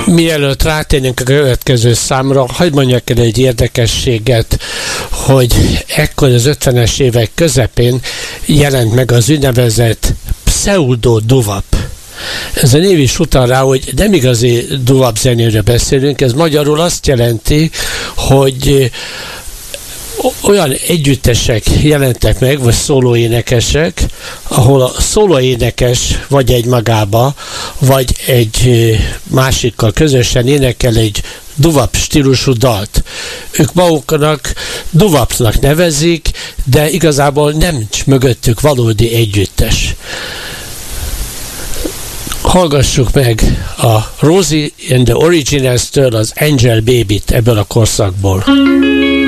Mielőtt rátérnénk a következő számra, hadd mondjak el egy érdekességet, hogy ekkor az 50-es évek közepén jelent meg az úgynevezett pseudo-duvap. Ez a név is utal rá, hogy nem igazi duvap zenéről beszélünk, ez magyarul azt jelenti, hogy olyan együttesek jelentek meg, vagy szólóénekesek, ahol a szólóénekes vagy egymagába, vagy egy másikkal közösen énekel egy duvap stílusú dalt. Ők maguknak duvapnak nevezik, de igazából nincs mögöttük valódi együttes. Hallgassuk meg a Rosie and the Originals-től az Angel Baby-t ebből a korszakból.